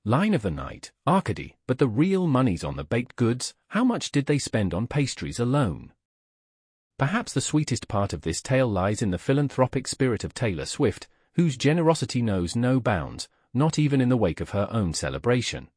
Line of the night, Arcady, but the real money's on the baked goods. How much did they spend on pastries alone? Perhaps the sweetest part of this tale lies in the philanthropic spirit of Taylor Swift, whose generosity knows no bounds, not even in the wake of her own celebration.